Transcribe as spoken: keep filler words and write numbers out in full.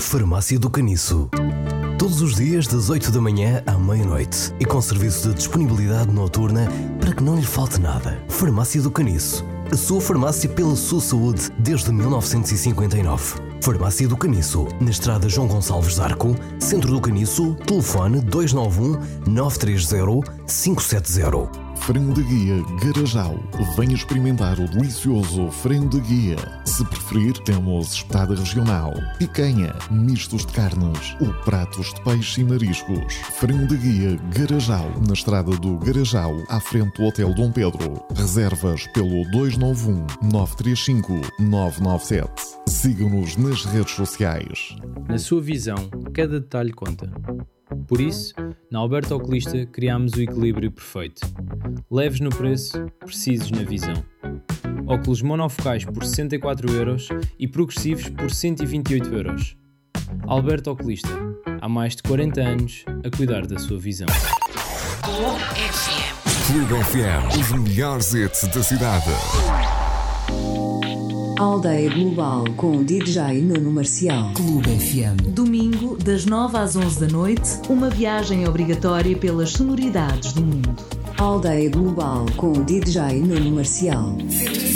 Farmácia do Caniço. Todos os dias das oito da manhã à meia-noite e com serviço de disponibilidade noturna para que não lhe falte nada. Farmácia do Caniço. A sua farmácia pela sua saúde desde mil novecentos e cinquenta e nove. Farmácia do Caniço, na estrada João Gonçalves Arco, Centro do Caniço, telefone dois nove um, nove três zero, cinco sete zero. Frango de Guia Garajal. Venha experimentar o delicioso frango de guia. Se preferir, temos espetada regional, picanha, mistos de carnes ou pratos de peixe e mariscos. Frango de Guia Garajal, na estrada do Garajal, à frente do Hotel Dom Pedro. Reservas pelo dois nove um, nove três cinco, nove nove sete. Siga-nos nas redes sociais. Na sua visão, cada detalhe conta. Por isso, na Alberto Oculista criámos o equilíbrio perfeito. Leves no preço, precisos na visão. Óculos monofocais por sessenta e quatro euros e progressivos por cento e vinte e oito euros. Alberto Oculista, há mais de quarenta anos a cuidar da sua visão. Clube F M. Clube F M, os melhores hits da cidade. Aldeia Global com D J Nuno Marcial. Clube F M. Domingo, das nove às onze da noite, uma viagem obrigatória pelas sonoridades do mundo. Aldeia Global com D J Nuno Marcial.